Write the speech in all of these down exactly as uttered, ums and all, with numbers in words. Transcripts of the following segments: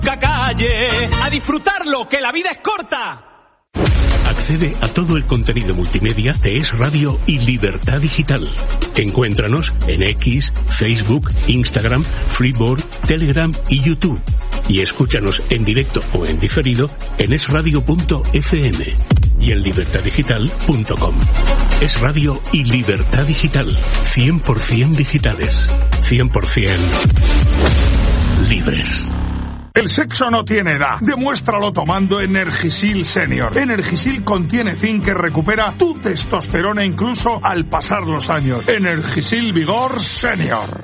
Calle, a disfrutarlo, que la vida es corta. Accede a todo el contenido multimedia de Es Radio y Libertad Digital. Encuéntranos en X, Facebook, Instagram, Freeboard, Telegram y YouTube. Y escúchanos en directo o en diferido en es radio punto efe eme y en libertad digital punto com. Es Radio y Libertad Digital. cien por ciento digitales. cien por ciento libres. El sexo no tiene edad. Demuéstralo tomando Energisil Senior. Energisil contiene zinc que recupera tu testosterona incluso al pasar los años. Energisil Vigor Senior.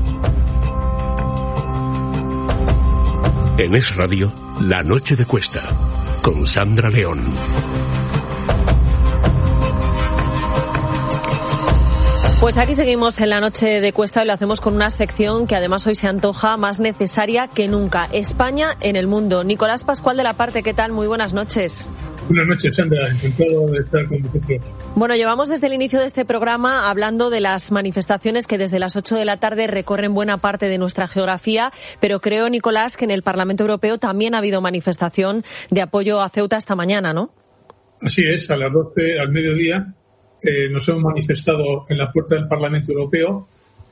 En Es Radio, La Noche de Cuesta, con Sandra León. Pues aquí seguimos en La Noche de Cuesta y lo hacemos con una sección que además hoy se antoja más necesaria que nunca. España en el mundo. Nicolás Pascual de la Parte, ¿qué tal? Muy buenas noches. Buenas noches, Sandra. Encantado de estar con vosotros. Bueno, llevamos desde el inicio de este programa hablando de las manifestaciones que desde las ocho de la tarde recorren buena parte de nuestra geografía, pero creo, Nicolás, que en el Parlamento Europeo también ha habido manifestación de apoyo a Ceuta esta mañana, ¿no? Así es, a las doce al mediodía eh, nos hemos manifestado en la puerta del Parlamento Europeo,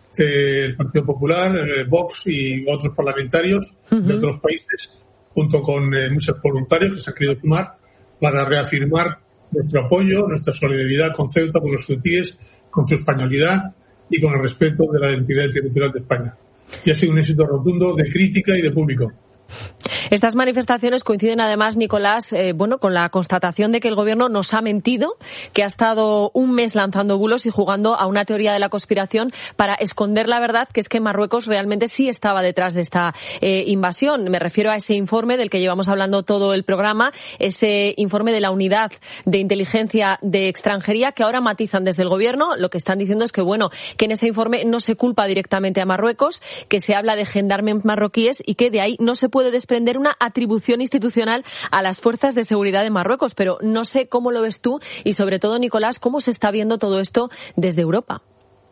eh, el Partido Popular, eh, Vox y otros parlamentarios uh-huh. de otros países, junto con eh, muchos voluntarios que se han querido sumar para reafirmar nuestro apoyo, nuestra solidaridad con Ceuta, con los ceutíes, con su españolidad y con el respeto de la identidad territorial de España. Y ha sido un éxito rotundo de crítica y de público. Estas manifestaciones coinciden además, Nicolás, eh, bueno, con la constatación de que el gobierno nos ha mentido, que ha estado un mes lanzando bulos y jugando a una teoría de la conspiración para esconder la verdad, que es que Marruecos realmente sí estaba detrás de esta eh, invasión. Me refiero a ese informe del que llevamos hablando todo el programa, ese informe de la Unidad de Inteligencia de Extranjería, que ahora matizan desde el gobierno. Lo que están diciendo es que, bueno, que en ese informe no se culpa directamente a Marruecos, que se habla de gendarmes marroquíes y que de ahí no se puede desprender una atribución institucional a las fuerzas de seguridad de Marruecos. Pero no sé cómo lo ves tú y, sobre todo, Nicolás, cómo se está viendo todo esto desde Europa.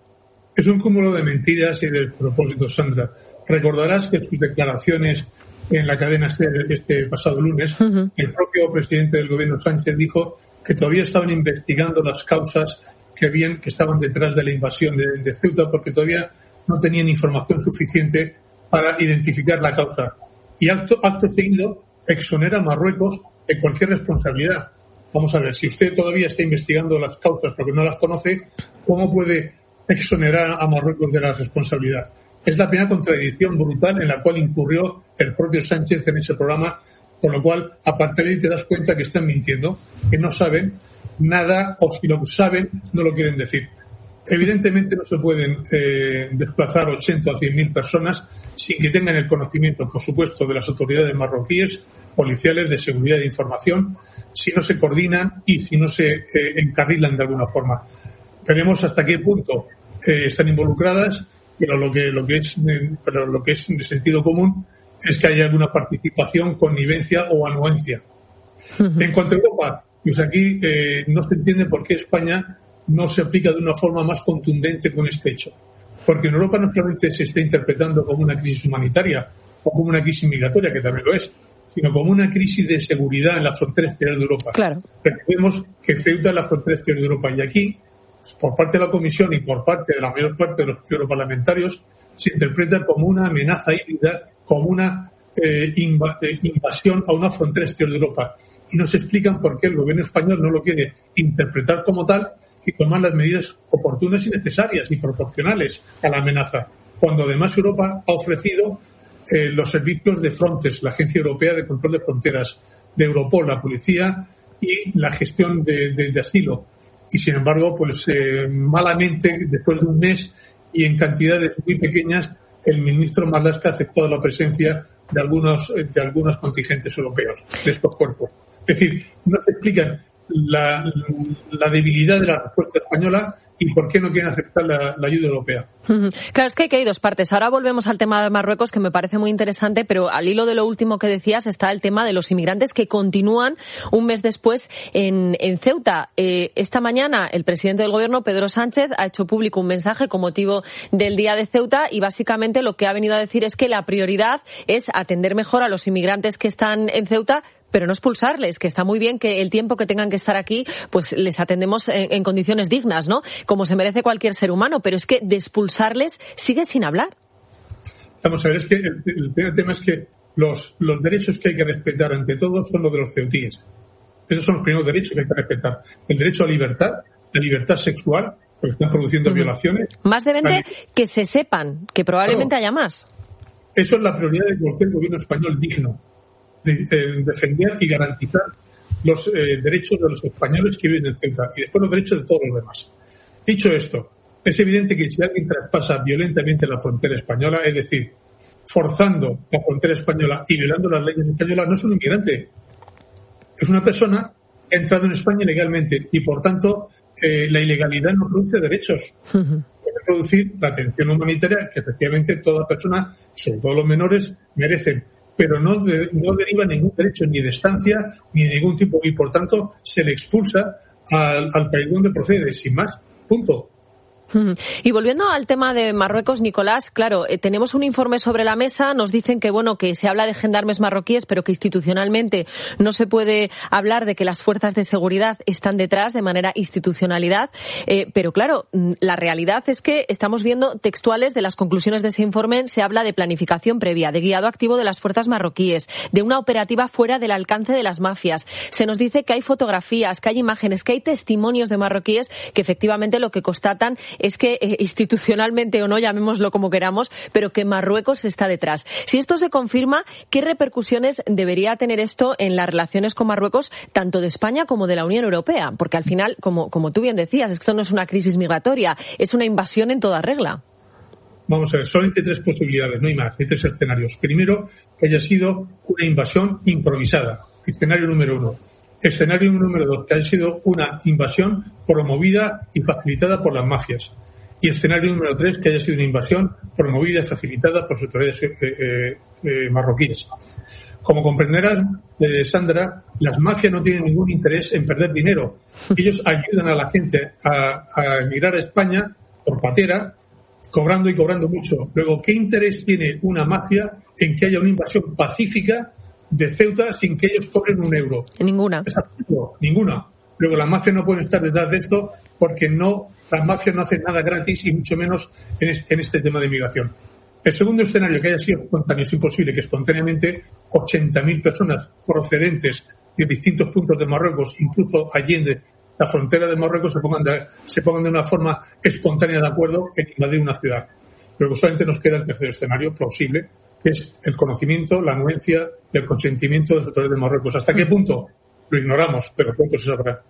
Es un cúmulo de mentiras y de propósitos, Sandra. Recordarás que sus declaraciones en la cadena este, este pasado lunes, uh-huh. el propio presidente del gobierno, Sánchez, dijo que todavía estaban investigando las causas que habían, que estaban detrás de la invasión de, de Ceuta, porque todavía no tenían información suficiente para identificar la causa. Y acto, acto seguido exonera a Marruecos de cualquier responsabilidad. Vamos a ver, si usted todavía está investigando las causas porque no las conoce, ¿cómo puede exonerar a Marruecos de la responsabilidad? Es la primera contradicción brutal en la cual incurrió el propio Sánchez en ese programa, con lo cual, a partir de ahí te das cuenta que están mintiendo, que no saben nada, o si lo saben, no lo quieren decir. Evidentemente no se pueden eh, desplazar ochenta o cien mil personas sin que tengan el conocimiento, por supuesto, de las autoridades marroquíes, policiales, de seguridad de información, si no se coordinan y si no se eh, encarrilan de alguna forma. Veremos hasta qué punto eh, están involucradas, pero lo que, lo que es, eh, pero lo que es de sentido común es que haya alguna participación, connivencia o anuencia. Uh-huh. En cuanto a Europa, pues aquí eh, no se entiende por qué España no se aplica de una forma más contundente con este hecho. Porque en Europa no solamente se está interpretando como una crisis humanitaria o como una crisis migratoria, que también lo es, sino como una crisis de seguridad en la frontera exterior de Europa. Claro. Recordemos que Ceuta es la frontera exterior de Europa y aquí, por parte de la Comisión y por parte de la mayor parte de los europarlamentarios, se interpreta como una amenaza híbrida, como una eh, inv- eh, invasión a una frontera exterior de Europa. Y no se explican por qué el gobierno español no lo quiere interpretar como tal y tomar las medidas oportunas y necesarias y proporcionales a la amenaza, cuando además Europa ha ofrecido eh, los servicios de Frontex, la Agencia Europea de Control de Fronteras, de Europol, la policía y la gestión de, de, de asilo. Y sin embargo, pues eh, malamente, después de un mes y en cantidades muy pequeñas, el ministro Marlaska ha aceptado la presencia de algunos, de algunos contingentes europeos, de estos cuerpos. Es decir, no se explican la, la debilidad de la respuesta española y por qué no quieren aceptar la, la ayuda europea. Claro, es que aquí hay dos partes. Ahora volvemos al tema de Marruecos, que me parece muy interesante, pero al hilo de lo último que decías está el tema de los inmigrantes que continúan un mes después en, en Ceuta. Eh, esta mañana el presidente del gobierno, Pedro Sánchez, ha hecho público un mensaje con motivo del Día de Ceuta y básicamente lo que ha venido a decir es que la prioridad es atender mejor a los inmigrantes que están en Ceuta, pero no expulsarles, que está muy bien que el tiempo que tengan que estar aquí, pues les atendemos en, en condiciones dignas, ¿no? Como se merece cualquier ser humano, pero es que de expulsarles sigue sin hablar. Vamos a ver, es que el, el primer tema es que los, los derechos que hay que respetar ante todo son los de los ceutíes. Esos son los primeros derechos que hay que respetar. El derecho a libertad, la libertad sexual, porque están produciendo uh-huh. violaciones. Más de veinte que se sepan, que probablemente claro, haya más. Eso es la prioridad de cualquier gobierno español digno. De, de defender y garantizar los eh, derechos de los españoles que viven en Ceuta y después los derechos de todos los demás. Dicho esto, es evidente que si alguien traspasa violentamente la frontera española, es decir, forzando la frontera española y violando las leyes españolas, no es un inmigrante. Es una persona que ha entrado en España ilegalmente y, por tanto, eh, la ilegalidad no produce derechos. Uh-huh. Puede producir la atención humanitaria que, efectivamente, toda persona, sobre todo los menores, merecen. Pero no, de, no deriva ningún derecho ni de estancia ni de ningún tipo y por tanto se le expulsa al, al país donde procede, sin más, punto. Y volviendo al tema de Marruecos, Nicolás, claro, eh, tenemos un informe sobre la mesa, nos dicen que bueno, que se habla de gendarmes marroquíes, pero que institucionalmente no se puede hablar de que las fuerzas de seguridad están detrás de manera institucionalidad, eh, pero claro, la realidad es que estamos viendo textuales de las conclusiones de ese informe, se habla de planificación previa, de guiado activo de las fuerzas marroquíes, de una operativa fuera del alcance de las mafias. Se nos dice que hay fotografías, que hay imágenes, que hay testimonios de marroquíes que efectivamente lo que constatan es que eh, institucionalmente o no, llamémoslo como queramos, pero que Marruecos está detrás. Si esto se confirma, ¿qué repercusiones debería tener esto en las relaciones con Marruecos, tanto de España como de la Unión Europea? Porque al final, como, como tú bien decías, esto no es una crisis migratoria, es una invasión en toda regla. Vamos a ver, solamente tres posibilidades, no hay más, hay tres escenarios. Primero, que haya sido una invasión improvisada. Escenario número uno. Escenario número dos, que haya sido una invasión promovida y facilitada por las mafias. Y escenario número tres, que haya sido una invasión promovida y facilitada por las autoridades eh, eh, eh, marroquíes. Como comprenderás, eh, Sandra, las mafias no tienen ningún interés en perder dinero. Ellos ayudan a la gente a, a emigrar a España por patera, cobrando y cobrando mucho. Luego, ¿qué interés tiene una mafia en que haya una invasión pacífica de Ceuta sin que ellos cobren un euro? Ninguna. Es absurdo, ninguna. Luego las mafias no pueden estar detrás de esto porque no, las mafias no hacen nada gratis y mucho menos en este, en este tema de migración. El segundo escenario, que haya sido espontáneo, es imposible que espontáneamente ochenta mil personas procedentes de distintos puntos de Marruecos, incluso allende la frontera de Marruecos, se pongan de, se pongan de una forma espontánea de acuerdo en invadir una ciudad. Luego solamente nos queda el tercer escenario plausible, que es el conocimiento, la anuencia y el consentimiento de los autoridades de Marruecos. ¿Hasta qué punto? Lo ignoramos, pero pronto se sabrá.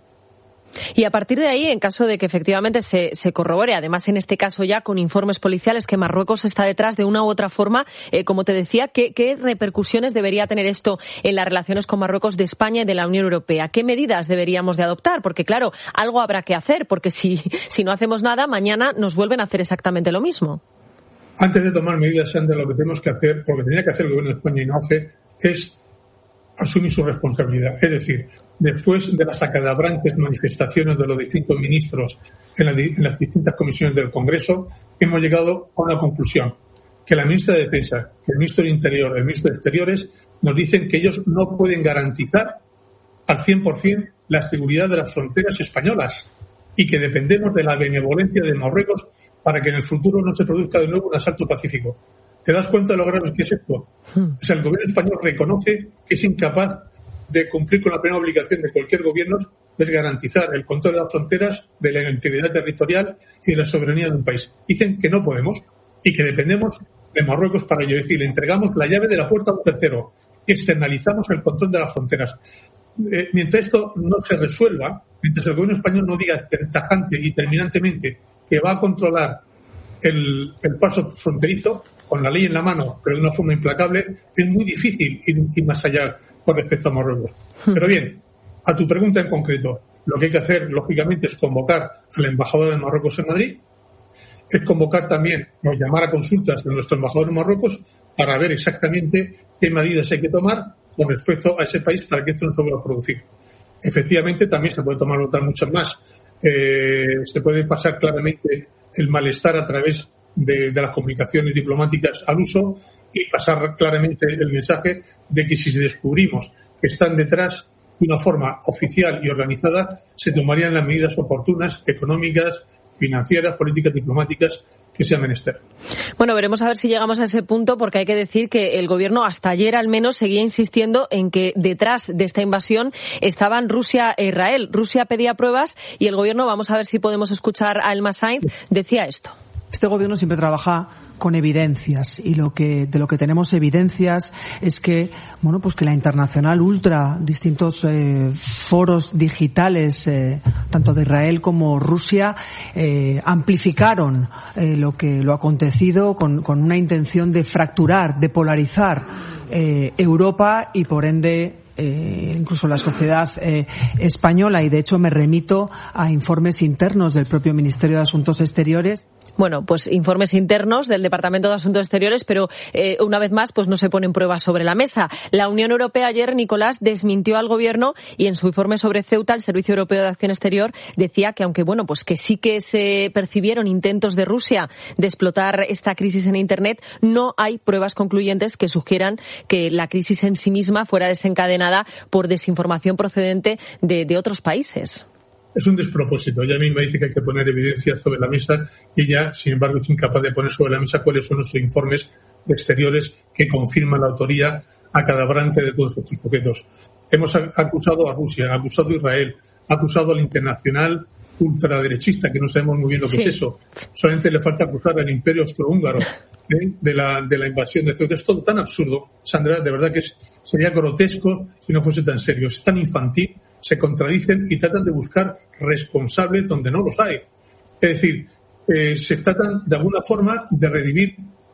Y a partir de ahí, en caso de que efectivamente se, se corrobore, además en este caso ya con informes policiales, que Marruecos está detrás de una u otra forma, eh, como te decía, ¿qué, ¿qué repercusiones debería tener esto en las relaciones con Marruecos de España y de la Unión Europea? ¿Qué medidas deberíamos de adoptar? Porque claro, algo habrá que hacer, porque si, si no hacemos nada, mañana nos vuelven a hacer exactamente lo mismo. Antes de tomar medidas, Sandra, lo que tenemos que hacer, lo que tenía que hacer el gobierno de España y no hace, es asumir su responsabilidad. Es decir, después de las acadabrantes manifestaciones de los distintos ministros en, la, en las distintas comisiones del Congreso, hemos llegado a una conclusión, que la ministra de Defensa, el ministro de Interior, el ministro de Exteriores, nos dicen que ellos no pueden garantizar al cien por ciento la seguridad de las fronteras españolas y que dependemos de la benevolencia de Marruecos para que en el futuro no se produzca de nuevo un asalto pacífico. ¿Te das cuenta de lo grave que es esto? Hmm. O sea, el gobierno español reconoce que es incapaz de cumplir con la primera obligación de cualquier gobierno, de garantizar el control de las fronteras, de la integridad territorial y de la soberanía de un país. Dicen que no podemos y que dependemos de Marruecos para ello. Es decir, le entregamos la llave de la puerta a un tercero y externalizamos el control de las fronteras. Eh, mientras esto no se resuelva, mientras el gobierno español no diga tajante y terminantemente que va a controlar el, el paso fronterizo con la ley en la mano, pero de una forma implacable, es muy difícil ir, ir más allá con respecto a Marruecos. Pero bien, a tu pregunta en concreto, lo que hay que hacer, lógicamente, es convocar al embajador de Marruecos en Madrid, es convocar también o llamar a consultas a nuestro embajador en Marruecos para ver exactamente qué medidas hay que tomar con respecto a ese país para que esto no se vuelva a producir. Efectivamente, también se puede tomar otras muchas más. Eh, se puede pasar claramente el malestar a través de, de las comunicaciones diplomáticas al uso y pasar claramente el mensaje de que si descubrimos que están detrás de una forma oficial y organizada, se tomarían las medidas oportunas, económicas, financieras, políticas, diplomáticas, que sea menester. Bueno, veremos a ver si llegamos a ese punto, porque hay que decir que el gobierno hasta ayer al menos seguía insistiendo en que detrás de esta invasión estaban Rusia e Israel. Rusia pedía pruebas y el gobierno, vamos a ver si podemos escuchar a Elma Sainz, decía esto. Este gobierno siempre trabaja con evidencias y lo que de lo que tenemos evidencias es que bueno pues que la internacional ultra, distintos eh, foros digitales eh, tanto de Israel como Rusia eh, amplificaron eh, lo que lo acontecido con, con una intención de fracturar, de polarizar eh, Europa y por ende Eh, incluso la sociedad eh, española, y de hecho me remito a informes internos del propio Ministerio de Asuntos Exteriores. Bueno, pues informes internos del Departamento de Asuntos Exteriores, pero eh, una vez más pues no se ponen pruebas sobre la mesa. La Unión Europea ayer, Nicolás, desmintió al gobierno y en su informe sobre Ceuta, el Servicio Europeo de Acción Exterior decía que aunque bueno pues que sí que se percibieron intentos de Rusia de explotar esta crisis en Internet, no hay pruebas concluyentes que sugieran que la crisis en sí misma fuera desencadenada por desinformación procedente de, de otros países. Es un despropósito. Ella misma dice que hay que poner evidencias sobre la mesa y ella, sin embargo, es incapaz de poner sobre la mesa cuáles son los informes exteriores que confirman la autoría acadabrante de todos estos sujetos. Hemos acusado a Rusia, acusado a Israel, acusado al internacional ultraderechista, que no sabemos muy bien lo que sí. es eso. Solamente le falta acusar al imperio austrohúngaro ¿eh? de la de la invasión de Ceuta. Es todo tan absurdo, Sandra, de verdad que es, sería grotesco si no fuese tan serio. Es tan infantil, se contradicen y tratan de buscar responsables donde no los hay. Es decir, eh, se tratan de alguna forma de redimir.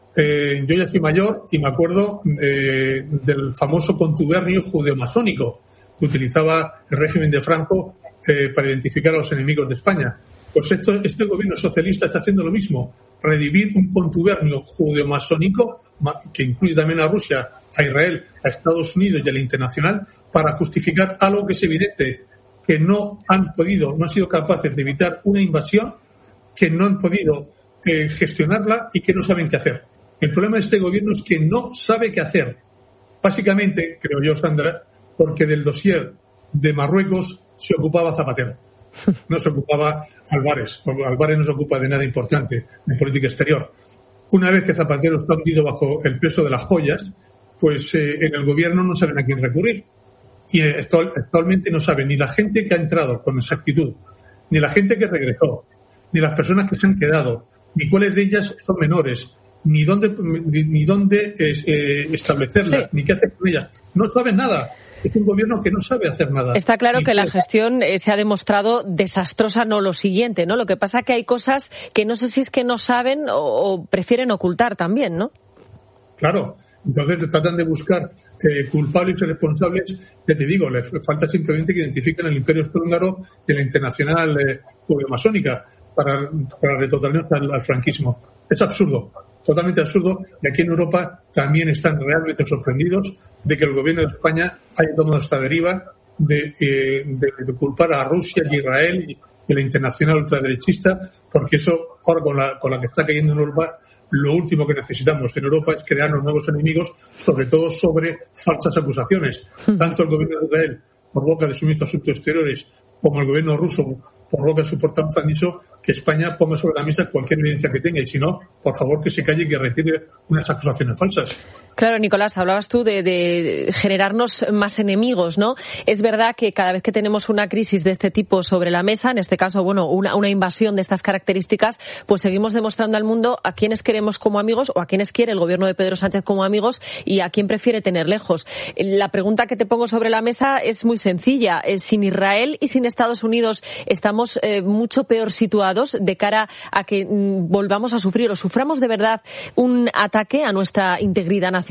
Eh, yo ya soy mayor y me acuerdo eh, del famoso contubernio judeomasónico que utilizaba el régimen de Franco eh, para identificar a los enemigos de España. Pues esto, este gobierno socialista está haciendo lo mismo, redimir un contubernio judeomasónico que incluye también a Rusia, a Israel, a Estados Unidos y a la internacional para justificar algo que es evidente, que no han podido, no han sido capaces de evitar una invasión, que no han podido eh, gestionarla y que no saben qué hacer. El problema de este gobierno es que no sabe qué hacer. Básicamente, creo yo, Sandra, porque del dossier de Marruecos se ocupaba Zapatero. No se ocupaba Álvarez. Álvarez no se ocupa de nada importante en política exterior. Una vez que Zapatero está hundido bajo el peso de las joyas, pues eh, en el gobierno no saben a quién recurrir. Y eh, actual, actualmente no saben ni la gente que ha entrado con exactitud, ni la gente que regresó, ni las personas que se han quedado, ni cuáles de ellas son menores, ni dónde ni, ni dónde eh, establecerlas, sí. ni qué hacer con ellas. No saben nada. Es un gobierno que no sabe hacer nada. Está claro que la gestión eh, se ha demostrado desastrosa, no lo siguiente, ¿no? Lo que pasa que hay cosas que no sé si es que no saben o, o prefieren ocultar también, ¿no? Claro. Entonces tratan de buscar eh, culpables y responsables. Ya te digo, les falta simplemente que identifiquen el imperio austrohúngaro y la internacional eh, masónica para, para retrotraernos al, al franquismo. Es absurdo, totalmente absurdo. Y aquí en Europa también están realmente sorprendidos de que el gobierno de España haya tomado esta deriva de, eh, de, de culpar a Rusia y a Israel y, y la internacional ultraderechista, porque eso, ahora con la, con la que está cayendo en Europa, lo último que necesitamos en Europa es crearnos nuevos enemigos, sobre todo sobre falsas acusaciones. Tanto el gobierno de Israel, por boca de su ministro de Asuntos Exteriores, como el gobierno ruso, por boca de su portavoz, han dicho que España ponga sobre la mesa cualquier evidencia que tenga, y si no, por favor que se calle y que retire unas acusaciones falsas. Claro, Nicolás, hablabas tú de, de generarnos más enemigos, ¿no? Es verdad que cada vez que tenemos una crisis de este tipo sobre la mesa, en este caso, bueno, una, una invasión de estas características, pues seguimos demostrando al mundo a quiénes queremos como amigos o a quiénes quiere el gobierno de Pedro Sánchez como amigos y a quién prefiere tener lejos. La pregunta que te pongo sobre la mesa es muy sencilla. Sin Israel y sin Estados Unidos estamos eh, mucho peor situados de cara a que mm, volvamos a sufrir o suframos de verdad un ataque a nuestra integridad nacional.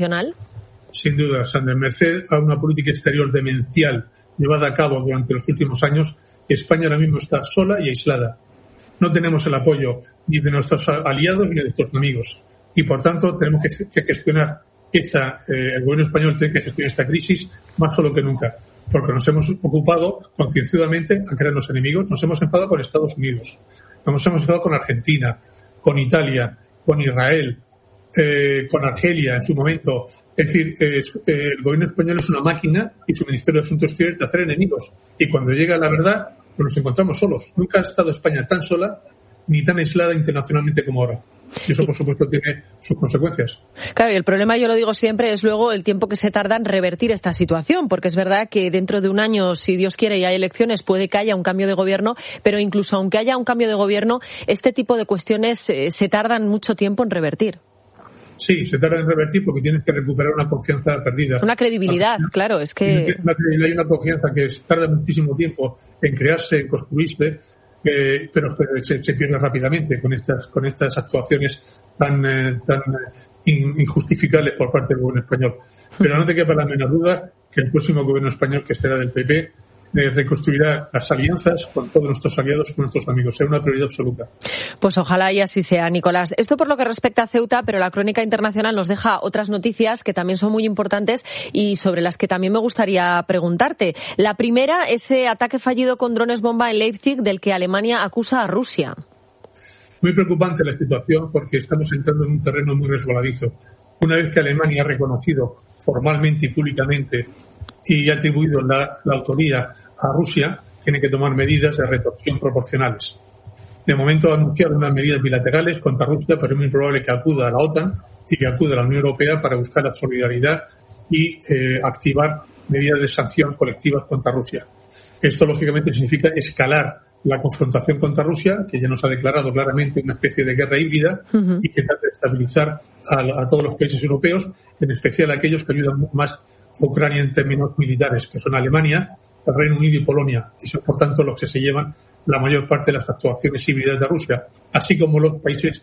Sin duda, Sandra, merced a una política exterior demencial llevada a cabo durante los últimos años, España ahora mismo está sola y aislada. No tenemos el apoyo ni de nuestros aliados ni de nuestros amigos. Y, por tanto, tenemos que, que gestionar esta, eh, el gobierno español tiene que gestionar esta crisis más solo que nunca. Porque nos hemos ocupado concienzudamente a crearnos enemigos. Nos hemos enfadado con Estados Unidos. Nos hemos enfadado con Argentina, con Italia, con Israel, eh, con Argelia en su momento. Es decir, eh, eh, el gobierno español es una máquina y su Ministerio de Asuntos Exteriores de hacer enemigos. Y cuando llega la verdad, pues nos encontramos solos. Nunca ha estado España tan sola ni tan aislada internacionalmente como ahora. Y eso, por supuesto, tiene sus consecuencias. Claro, y el problema, yo lo digo siempre, es luego el tiempo que se tarda en revertir esta situación, porque es verdad que dentro de un año, si Dios quiere y hay elecciones, puede que haya un cambio de gobierno, pero incluso aunque haya un cambio de gobierno, este tipo de cuestiones eh, se tardan mucho tiempo en revertir. Sí, se tarda en revertir porque tienes que recuperar una confianza perdida. Una credibilidad, una, claro, es que... Una credibilidad y una confianza que tarda muchísimo tiempo en crearse, en construirse, eh, pero se, se pierde rápidamente con estas con estas actuaciones tan eh, tan injustificables por parte del gobierno español. Pero no te quepa la menor duda que el próximo gobierno español, que será del P P, eh, reconstruirá las alianzas con todos nuestros aliados, con nuestros amigos. Será una prioridad absoluta. Pues ojalá y así sea, Nicolás. Esto por lo que respecta a Ceuta, pero la crónica internacional nos deja otras noticias que también son muy importantes y sobre las que también me gustaría preguntarte. La primera, ese ataque fallido con drones bomba en Leipzig, del que Alemania acusa a Rusia. Muy preocupante la situación porque estamos entrando en un terreno muy resbaladizo. Una vez que Alemania ha reconocido formalmente y públicamente y ha atribuido la, la autoría a Rusia, tiene que tomar medidas de retorsión proporcionales. De momento ha anunciado unas medidas bilaterales contra Rusia, pero es muy probable que acuda a la OTAN y que acuda a la Unión Europea para buscar la solidaridad y eh, activar medidas de sanción colectivas contra Rusia. Esto, lógicamente, significa escalar la confrontación contra Rusia, que ya nos ha declarado claramente una especie de guerra híbrida, uh-huh. y que trata de estabilizar a, a todos los países europeos, en especial a aquellos que ayudan más a Ucrania en términos militares, que son Alemania, el Reino Unido y Polonia, y son, por tanto, los que se llevan la mayor parte de las actuaciones híbridas de Rusia, así como los países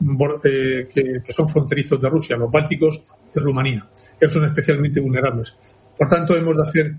eh, que, que son fronterizos de Rusia, los bálticos y Rumanía. Ellos son especialmente vulnerables. Por tanto, hemos de hacer,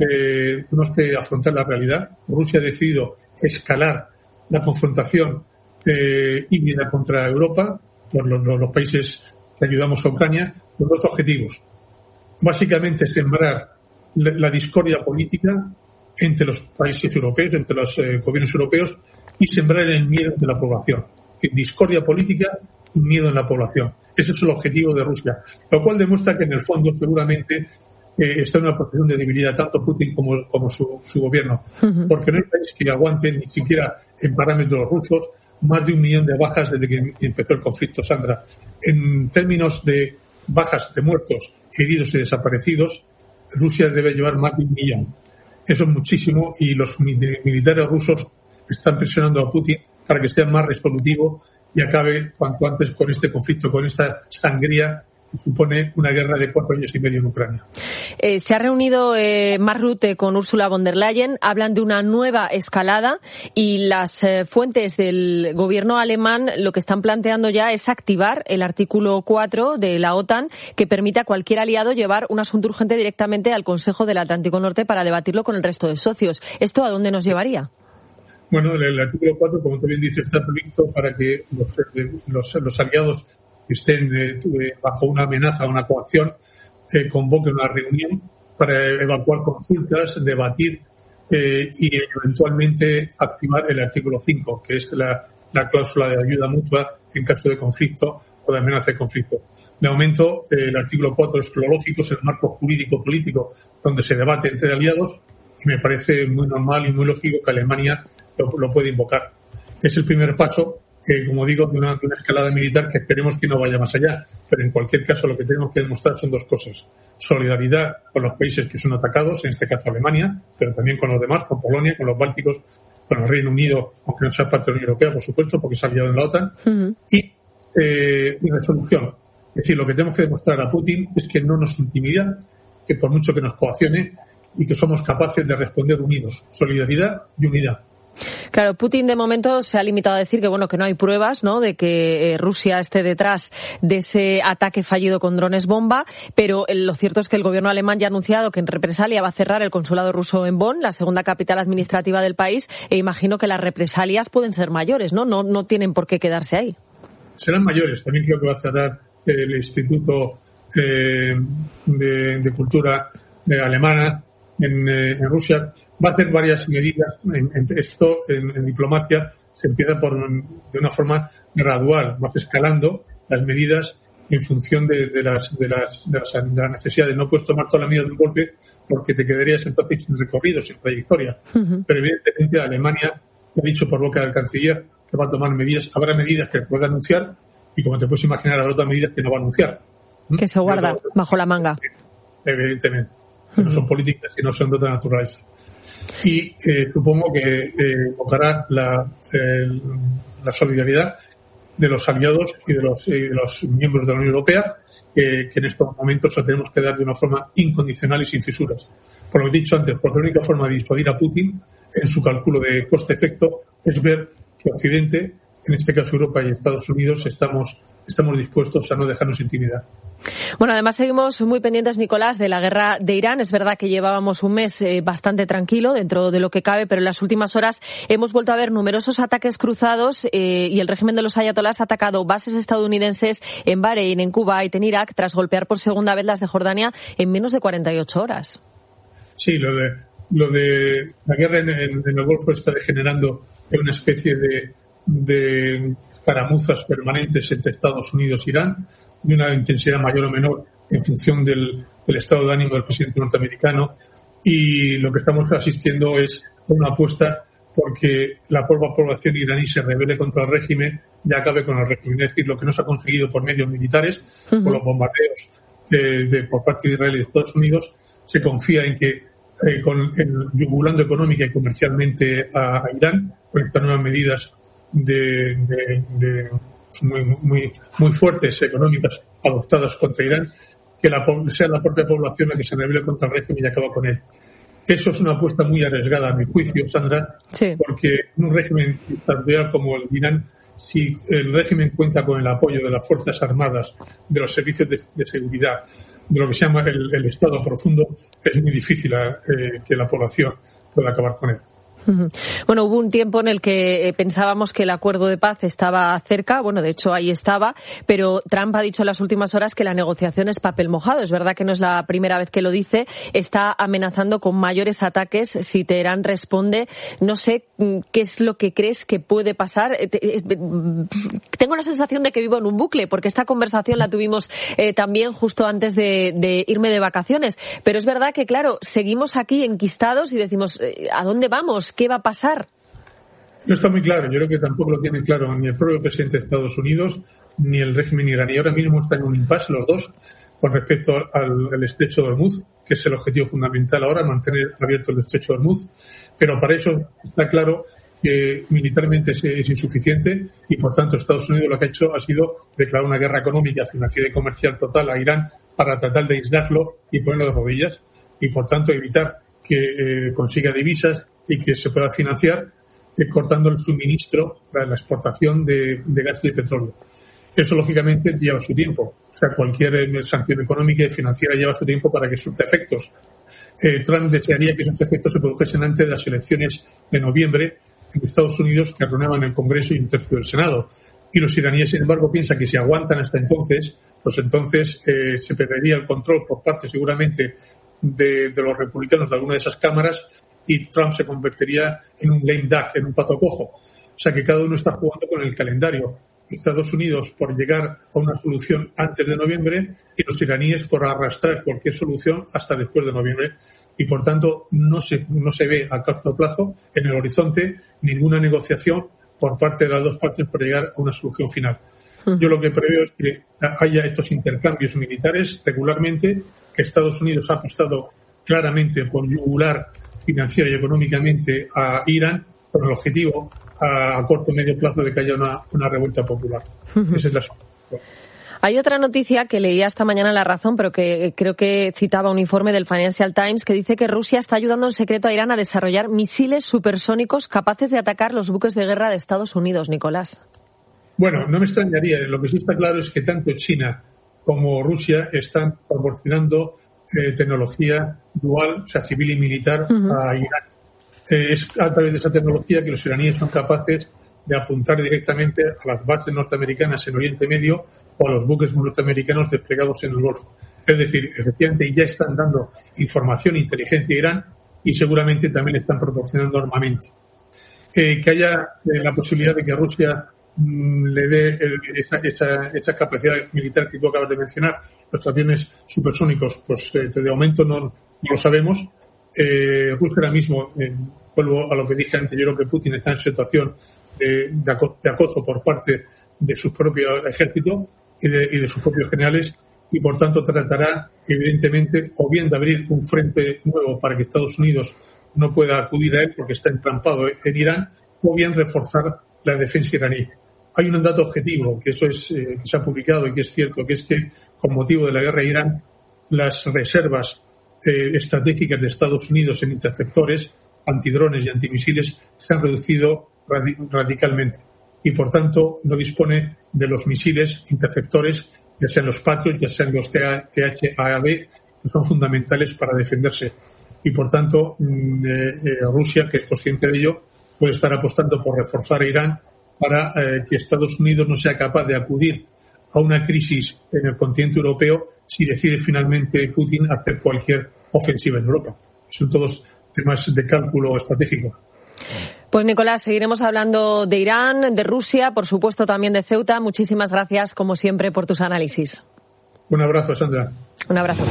eh, tenemos que afrontar la realidad. Rusia ha decidido escalar la confrontación eh, híbrida contra Europa, por los, los, los países que ayudamos a Ucrania, con dos objetivos. Básicamente, sembrar la, la discordia política entre los países europeos, entre los eh, gobiernos europeos, y sembrar el miedo de la población. Discordia política y miedo en la población. Ese es el objetivo de Rusia, lo cual demuestra que en el fondo seguramente eh, está en una posición de debilidad tanto Putin como, como su, su gobierno, uh-huh. porque no hay país que aguante ni siquiera en parámetros rusos más de un millón de bajas desde que empezó el conflicto, Sandra. En términos de bajas, de muertos, heridos y desaparecidos, Rusia debe llevar más de un millón. Eso es muchísimo y los militares rusos están presionando a Putin para que sea más resolutivo y acabe cuanto antes con este conflicto, con esta sangría que supone una guerra de cuatro años y medio en Ucrania. Eh, se ha reunido eh, Mark Rutte con Ursula von der Leyen, hablan de una nueva escalada y las eh, fuentes del gobierno alemán lo que están planteando ya es activar el artículo cuatro de la OTAN que permite a cualquier aliado llevar un asunto urgente directamente al Consejo del Atlántico Norte para debatirlo con el resto de socios. ¿Esto a dónde nos llevaría? Bueno, el artículo cuatro, como tú bien dices, está previsto para que los, los, los aliados que estén eh, bajo una amenaza o una coacción eh, convoquen una reunión para evacuar consultas, debatir eh, y eventualmente activar el artículo cinco, que es la, la cláusula de ayuda mutua en caso de conflicto o de amenaza de conflicto. De momento, eh, el artículo cuatro es lo lógico, es el marco jurídico-político donde se debate entre aliados y me parece muy normal y muy lógico que Alemania lo, lo puede invocar. Es el primer paso, eh, como digo, de una, de una escalada militar que esperemos que no vaya más allá. Pero en cualquier caso lo que tenemos que demostrar son dos cosas. Solidaridad con los países que son atacados, en este caso Alemania, pero también con los demás, con Polonia, con los bálticos, con el Reino Unido, aunque no sea parte de la Unión Europea, por supuesto, porque es aliado en la OTAN. Uh-huh. Y, eh, y resolución. Es decir, lo que tenemos que demostrar a Putin es que no nos intimida, que por mucho que nos coaccione, y que somos capaces de responder unidos. Solidaridad y unidad. Claro, Putin de momento se ha limitado a decir que bueno que no hay pruebas, ¿no?, de que eh, Rusia esté detrás de ese ataque fallido con drones bomba, pero eh, lo cierto es que el gobierno alemán ya ha anunciado que en represalia va a cerrar el consulado ruso en Bonn, la segunda capital administrativa del país, e imagino que las represalias pueden ser mayores, ¿no? No, no tienen por qué quedarse ahí. Serán mayores. También creo que va a cerrar el Instituto eh, de, de Cultura eh, Alemana en, eh, en Rusia. Va a hacer varias medidas. En, en esto, en, en diplomacia, se empieza por de una forma gradual, vas escalando las medidas en función de, de, las, de, las, de, las, de las necesidades. No puedes tomar toda la medida de un golpe porque te quedarías entonces sin recorrido, sin trayectoria. Uh-huh. Pero evidentemente Alemania ha dicho por boca del canciller que va a tomar medidas. Habrá medidas que pueda anunciar y, como te puedes imaginar, habrá otras medidas que no va a anunciar. Que se guarda bajo la manga. Evidentemente. Que no son políticas, que no son de otra naturaleza. Y eh, supongo que eh, invocará la, eh, la solidaridad de los aliados y de los, y de los miembros de la Unión Europea, eh, que en estos momentos lo tenemos que dar de una forma incondicional y sin fisuras. Por lo que he dicho antes, porque la única forma de disuadir a Putin en su cálculo de coste-efecto es ver que Occidente, en este caso Europa y Estados Unidos, estamos, estamos dispuestos a no dejarnos intimidar. Bueno, además seguimos muy pendientes, Nicolás, de la guerra de Irán. Es verdad que llevábamos un mes eh, bastante tranquilo dentro de lo que cabe, pero en las últimas horas hemos vuelto a ver numerosos ataques cruzados eh, y el régimen de los ayatolás ha atacado bases estadounidenses en Bahrein, en Kuwait, en Irak, tras golpear por segunda vez las de Jordania en menos de cuarenta y ocho horas. Sí, lo de, lo de la guerra en, en, en el Golfo está degenerando en una especie de, de caramuzas permanentes entre Estados Unidos e Irán, de una intensidad mayor o menor en función del, del estado de ánimo del presidente norteamericano, y lo que estamos asistiendo es una apuesta porque la población iraní se rebele contra el régimen y acabe con el régimen. Es decir, lo que no se ha conseguido por medios militares, uh-huh. por los bombardeos de, de, por parte de Israel y de Estados Unidos, se confía en que eh, con, en, yugulando económica y comercialmente a, a Irán, con estas nuevas medidas de, de, de muy, muy, muy fuertes económicas adoptadas contra Irán, que la, sea la propia población la que se rebele contra el régimen y acaba con él. Eso es una apuesta muy arriesgada, a mi juicio, Sandra, sí. porque un régimen dictatorial como el de Irán, si el régimen cuenta con el apoyo de las Fuerzas Armadas, de los servicios de, de seguridad, de lo que se llama el, el Estado profundo, es muy difícil eh, que la población pueda acabar con él. Bueno, hubo un tiempo en el que pensábamos que el acuerdo de paz estaba cerca, bueno, de hecho ahí estaba, pero Trump ha dicho en las últimas horas que la negociación es papel mojado. Es verdad que no es la primera vez que lo dice, está amenazando con mayores ataques si Teherán responde. No sé qué es lo que crees que puede pasar. Tengo la sensación de que vivo en un bucle, porque esta conversación la tuvimos eh, también justo antes de, de irme de vacaciones, pero es verdad que, claro, seguimos aquí enquistados y decimos, ¿a dónde vamos? ¿Qué va a pasar? No está muy claro. Yo creo que tampoco lo tiene claro ni el propio presidente de Estados Unidos ni el régimen iraní. Ahora mismo están en un impasse los dos con respecto al, al estrecho de Hormuz, que es el objetivo fundamental ahora, mantener abierto el estrecho de Hormuz. Pero para eso está claro que militarmente es, es insuficiente y, por tanto, Estados Unidos lo que ha hecho ha sido declarar una guerra económica, financiera y comercial total a Irán para tratar de aislarlo y ponerlo de rodillas y, por tanto, evitar que eh, consiga divisas y que se pueda financiar eh, cortando el suministro para la exportación de, de gas y de petróleo. Eso, lógicamente, lleva su tiempo. O sea, cualquier eh, sanción económica y financiera lleva su tiempo para que surta efectos. Eh, Trump desearía que esos efectos se produjesen antes de las elecciones de noviembre en Estados Unidos, que renuevan el Congreso y un tercio del Senado. Y los iraníes, sin embargo, piensan que si aguantan hasta entonces, pues entonces eh, se perdería el control por parte, seguramente, de, de los republicanos de alguna de esas cámaras, y Trump se convertiría en un lame duck, en un pato cojo. O sea que cada uno está jugando con el calendario. Estados Unidos por llegar a una solución antes de noviembre y los iraníes por arrastrar cualquier solución hasta después de noviembre. Y por tanto no se, no se ve a corto plazo en el horizonte ninguna negociación por parte de las dos partes por llegar a una solución final. Yo lo que preveo es que haya estos intercambios militares regularmente, que Estados Unidos ha apostado claramente por yugular financiera y económicamente a Irán, con el objetivo a, a corto y medio plazo de que haya una, una revuelta popular. Uh-huh. Esa es la solución. Hay otra noticia que leía esta mañana en La Razón, pero que creo que citaba un informe del Financial Times que dice que Rusia está ayudando en secreto a Irán a desarrollar misiles supersónicos capaces de atacar los buques de guerra de Estados Unidos, Nicolás. Bueno, no me extrañaría. Lo que sí está claro es que tanto China como Rusia están proporcionando eh, tecnología dual, o sea, civil y militar, uh-huh. a Irán. Eh, es a través de esa tecnología que los iraníes son capaces de apuntar directamente a las bases norteamericanas en Oriente Medio o a los buques norteamericanos desplegados en el Golfo. Es decir, efectivamente ya están dando información e inteligencia a Irán y seguramente también están proporcionando armamento. Eh, que haya eh, la posibilidad de que Rusia mmm, le dé el, esa, esa, esa capacidad militar que tú acabas de mencionar, los aviones supersónicos, pues eh, de momento no, no lo sabemos. Eh, Rusia ahora mismo, eh, vuelvo a lo que dije antes, yo creo que Putin está en situación de, de, acoso, de acoso por parte de su propio ejército y de, y de sus propios generales, y por tanto tratará evidentemente o bien de abrir un frente nuevo para que Estados Unidos no pueda acudir a él porque está entrampado en Irán, o bien reforzar la defensa iraní. Hay un dato objetivo, que eso es eh, que se ha publicado y que es cierto, que es que con motivo de la guerra de Irán, las reservas eh, estratégicas de Estados Unidos en interceptores, antidrones y antimisiles se han reducido radi- radicalmente y por tanto no dispone de los misiles interceptores, ya sean los Patriot, ya sean los T H A D, que son fundamentales para defenderse. Y por tanto, eh, eh, Rusia, que es consciente de ello, puede estar apostando por reforzar a Irán para eh, que Estados Unidos no sea capaz de acudir a una crisis en el continente europeo si decide finalmente Putin hacer cualquier ofensiva en Europa. Son todos temas de cálculo estratégico. Pues Nicolás, seguiremos hablando de Irán, de Rusia, por supuesto también de Ceuta. Muchísimas gracias, como siempre, por tus análisis. Un abrazo, Sandra. Un abrazo.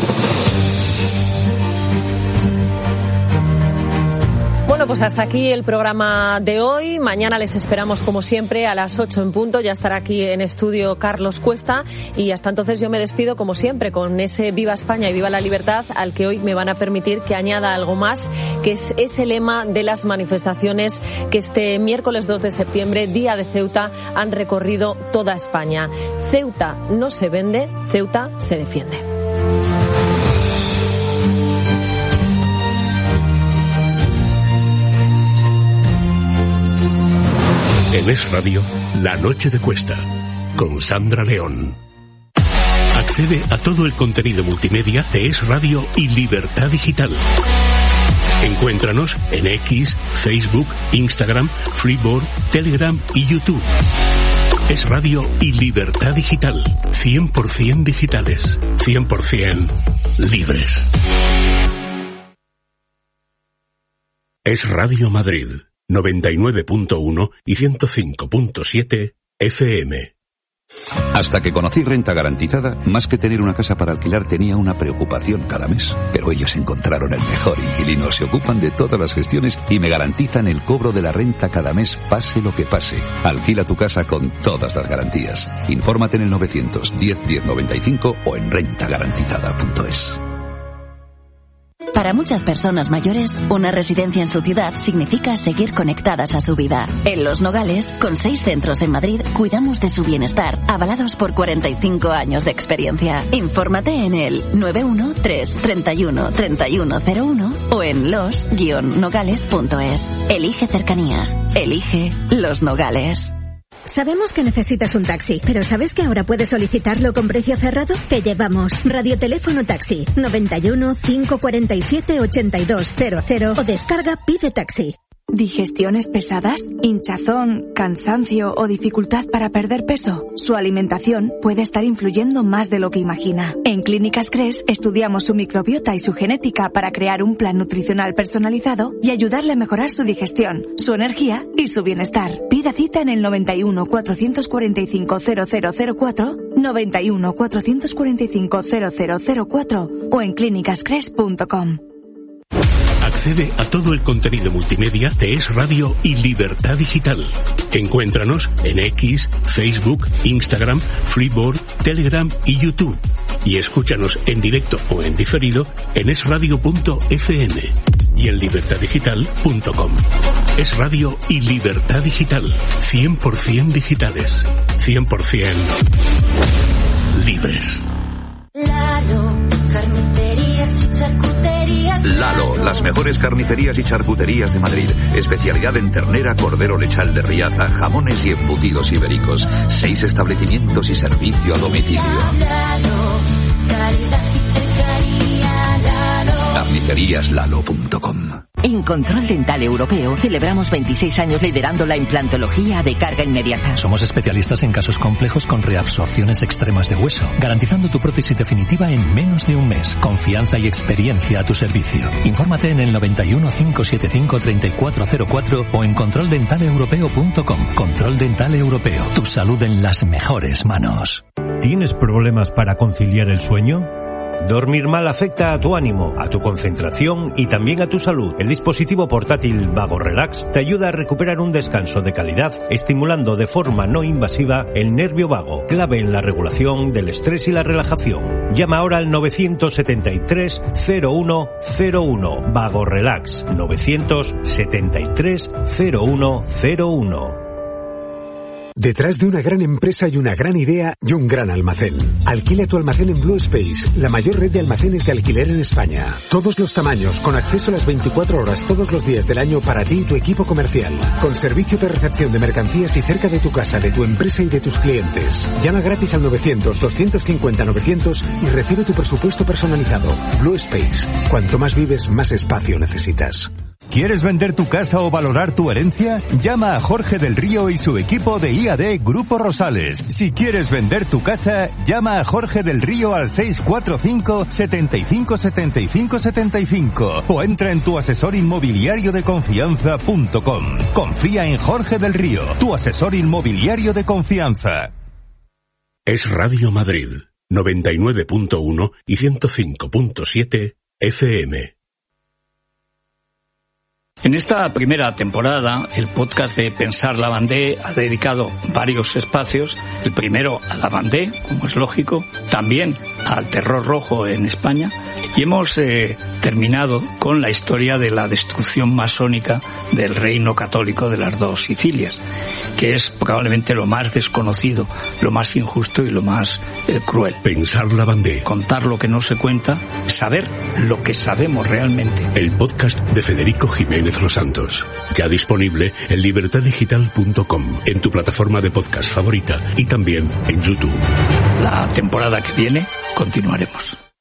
Bueno, pues hasta aquí el programa de hoy. Mañana les esperamos como siempre a las ocho en punto. Ya estará aquí en estudio Carlos Cuesta y hasta entonces yo me despido como siempre con ese Viva España y Viva la Libertad al que hoy me van a permitir que añada algo más, que es ese lema de las manifestaciones que este miércoles dos de septiembre, día de Ceuta, han recorrido toda España. Ceuta no se vende, Ceuta se defiende. En Es Radio, La Noche de Cuesta, con Sandra León. Accede a todo el contenido multimedia de Es Radio y Libertad Digital. Encuéntranos en X, Facebook, Instagram, Freeboard, Telegram y YouTube. Es Radio y Libertad Digital, cien por ciento digitales, cien por ciento libres. Es Radio Madrid. noventa y nueve punto uno y ciento cinco punto siete F M. Hasta que conocí Renta Garantizada, más que tener una casa para alquilar tenía una preocupación cada mes. Pero ellos encontraron el mejor inquilino, se ocupan de todas las gestiones y me garantizan el cobro de la renta cada mes, pase lo que pase. Alquila tu casa con todas las garantías. Infórmate en el novecientos diez diez noventa y cinco o en renta garantizada punto es. Para muchas personas mayores, una residencia en su ciudad significa seguir conectadas a su vida. En Los Nogales, con seis centros en Madrid, cuidamos de su bienestar, avalados por cuarenta y cinco años de experiencia. Infórmate en el nueve uno tres treinta y uno treinta y uno cero uno o en los guion nogales punto es. Elige cercanía. Elige Los Nogales. Sabemos que necesitas un taxi, pero ¿sabes que ahora puedes solicitarlo con precio cerrado? Te llevamos Radioteléfono Taxi noventa y uno, cinco cuarenta y siete, ochenta y dos cero cero o descarga Pide Taxi. ¿Digestiones pesadas? ¿Hinchazón, cansancio o dificultad para perder peso? Su alimentación puede estar influyendo más de lo que imagina. En Clínicas Cres estudiamos su microbiota y su genética para crear un plan nutricional personalizado y ayudarle a mejorar su digestión, su energía y su bienestar. Pida cita en el noventa y uno, cuatrocientos cuarenta y cinco, cero cero cero cuatro, noventa y uno, cuatrocientos cuarenta y cinco, cero cero cero cuatro o en clínicas cres punto com. Accede a todo el contenido multimedia de Es Radio y Libertad Digital. Encuéntranos en X, Facebook, Instagram, Freeboard, Telegram y YouTube. Y escúchanos en directo o en diferido en es radio punto f m y en libertad digital punto com. Es Radio y Libertad Digital, cien por ciento digitales, cien por ciento libres. Lalo, carnicerías y charcuterías. Lalo, las mejores carnicerías y charcuterías de Madrid. Especialidad en ternera, cordero lechal de Riaza, jamones y embutidos ibéricos. Seis establecimientos y servicio a domicilio. Lalo, calidad y cercanía. Lalo. carnicerías lalo punto com. En Control Dental Europeo celebramos veintiséis años liderando la implantología de carga inmediata. Somos especialistas en casos complejos con reabsorciones extremas de hueso, garantizando tu prótesis definitiva en menos de un mes. Confianza y experiencia a tu servicio. Infórmate en el noventa y uno, cinco setenta y cinco, treinta y cuatro cero cuatro o en control dental europeo punto com. Control Dental Europeo. Tu salud en las mejores manos. ¿Tienes problemas para conciliar el sueño? Dormir mal afecta a tu ánimo, a tu concentración y también a tu salud. El dispositivo portátil Vago Relax te ayuda a recuperar un descanso de calidad, estimulando de forma no invasiva el nervio vago, clave en la regulación del estrés y la relajación. Llama ahora al novecientos setenta y tres, cero uno cero uno. Vago Relax, novecientos setenta y tres, cero uno cero uno. Detrás de una gran empresa hay una gran idea y un gran almacén. Alquila tu almacén en Blue Space, la mayor red de almacenes de alquiler en España. Todos los tamaños, con acceso a las veinticuatro horas todos los días del año para ti y tu equipo comercial. Con servicio de recepción de mercancías y cerca de tu casa, de tu empresa y de tus clientes. Llama gratis al novecientos, doscientos cincuenta, novecientos y recibe tu presupuesto personalizado. Blue Space. Cuanto más vives, más espacio necesitas. ¿Quieres vender tu casa o valorar tu herencia? Llama a Jorge del Río y su equipo de I A D Grupo Rosales. Si quieres vender tu casa, llama a Jorge del Río al seis cuatro cinco, setenta y cinco, setenta y cinco, setenta y cinco o entra en tu asesor inmobiliario de confianza punto com. Confía en Jorge del Río, tu asesor inmobiliario de confianza. Es Radio Madrid, noventa y nueve punto uno y ciento cinco punto siete F M. En esta primera temporada, el podcast de Pensar la Vendée ha dedicado varios espacios. El primero a la Vendée, como es lógico, también al terror rojo en España. Y hemos eh, terminado con la historia de la destrucción masónica del reino católico de las dos Sicilias, que es probablemente lo más desconocido, lo más injusto y lo más eh, cruel. Pensar la Vendée. Contar lo que no se cuenta, saber lo que sabemos realmente. El podcast de Federico Jiménez Los Santos. Ya disponible en libertad digital punto com, en tu plataforma de podcast favorita y también en YouTube. La temporada que viene continuaremos.